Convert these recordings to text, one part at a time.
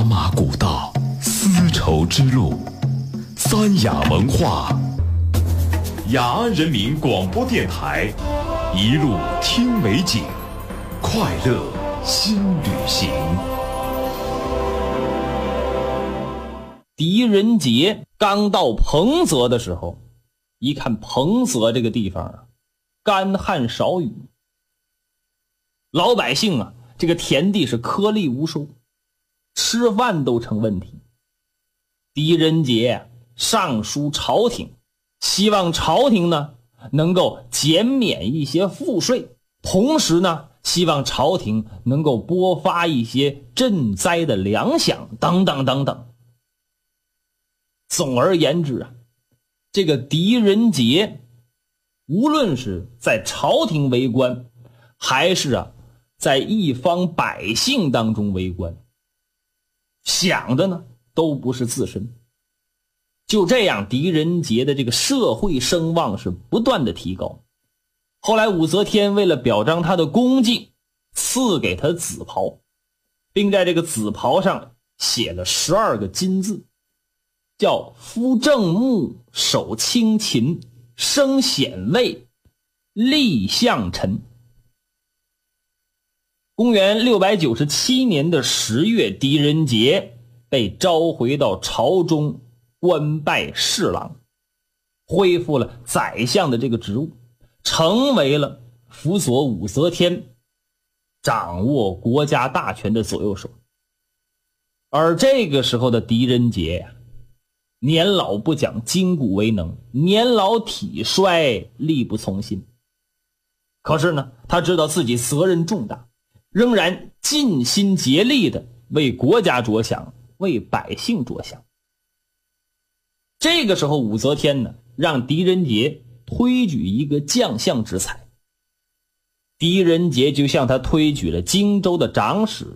茶马古道，丝绸之路，三雅文化，雅安人民广播电台，一路听美景，快乐新旅行。 狄仁杰刚到彭泽的时候，一看彭泽这个地方啊，干旱少雨，老百姓啊，这个田地是颗粒无收，吃饭都成问题。狄仁杰上书朝廷，希望朝廷呢能够减免一些赋税，同时呢希望朝廷能够拨发一些赈灾的粮饷等等等等。总而言之啊，这个狄仁杰无论是在朝廷为官，还是在一方百姓当中为官，想的呢都不是自身。就这样，狄仁杰的这个社会声望是不断的提高。后来武则天为了表彰他的功绩，赐给他紫袍，并在这个紫袍上写了12个金字，叫夫正木，守清勤，升显位，立相臣。公元697年的10月，狄仁杰被召回到朝中，官拜侍郎，恢复了宰相的这个职务，成为了辅佐武则天掌握国家大权的左右手。而这个时候的狄仁杰呀，年老不讲筋骨为能，年老体衰，力不从心。可是呢，他知道自己责任重大，仍然尽心竭力的为国家着想，为百姓着想。这个时候武则天呢，让狄仁杰推举一个将相之才，狄仁杰就向他推举了荆州的长史。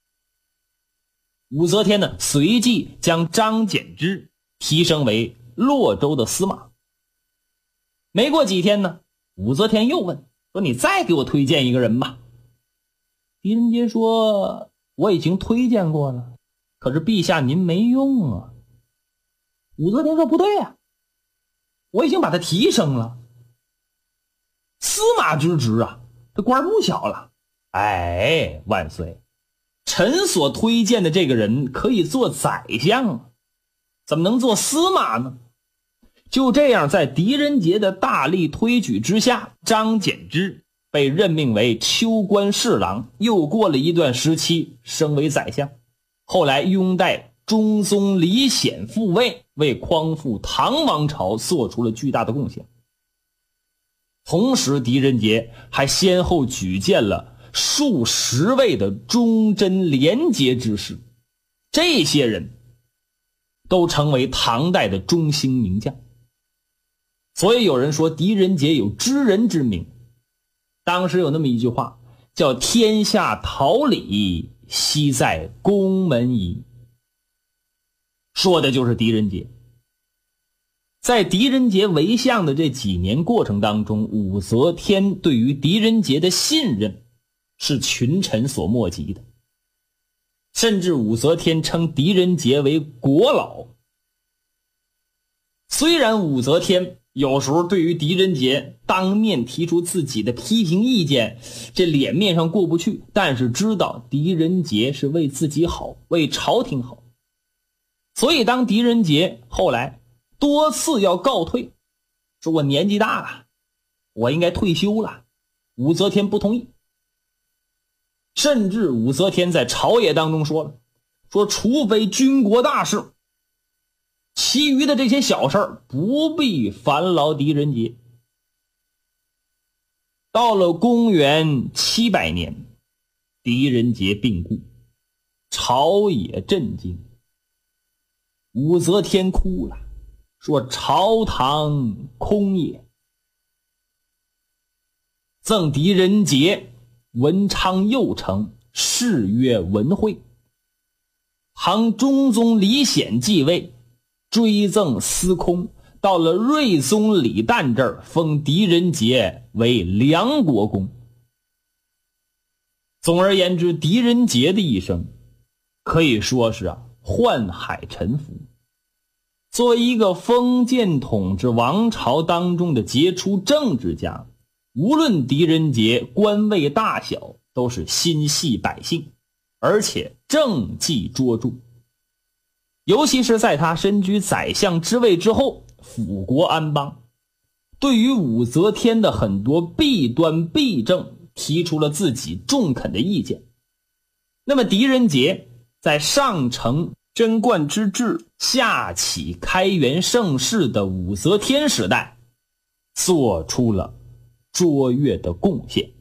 武则天呢，随即将张柬之提升为洛州的司马。没过几天呢，武则天又问说：“你再给我推荐一个人吧。”狄仁杰说：“我已经推荐过了，可是陛下您没用啊。”武则天说：“不对啊，我已经把他提升了，司马之职啊，这官不小了。”哎，万岁，臣所推荐的这个人可以做宰相啊，怎么能做司马呢？就这样，在狄仁杰的大力推举之下，张柬之被任命为秋官侍郎，又过了一段时期升为宰相。后来拥戴中宗李显复位，为匡复唐王朝做出了巨大的贡献。同时狄仁杰还先后举荐了数十位的忠贞廉洁之士，这些人都成为唐代的中兴名将。所以有人说狄仁杰有知人之明。当时有那么一句话叫天下桃李，悉在宫门仪，说的就是狄仁杰。在狄仁杰为相的这几年过程当中，武则天对于狄仁杰的信任是群臣所莫及的，甚至武则天称狄仁杰为国老。虽然武则天有时候对于狄仁杰当面提出自己的批评意见，这脸面上过不去，但是知道狄仁杰是为自己好，为朝廷好。所以当狄仁杰后来多次要告退，说我年纪大了，我应该退休了，武则天不同意。甚至武则天在朝野当中说了，说除非军国大事，其余的这些小事不必烦劳狄仁杰。到了公元700年，狄仁杰病故，朝野震惊，武则天哭了，说朝堂空也。赠狄仁杰文昌右丞，谥曰文惠。唐中宗李显继位，追赠司空，到了睿宗李旦这儿，封狄仁杰为梁国公。总而言之，狄仁杰的一生可以说是宦海沉浮。作为一个封建统治王朝当中的杰出政治家，无论狄仁杰官位大小，都是心系百姓，而且政绩卓著。尤其是在他身居宰相之位之后，辅国安邦，对于武则天的很多弊端弊政提出了自己中肯的意见。那么狄仁杰在上承贞观之治，下启开元盛世的武则天时代，做出了卓越的贡献。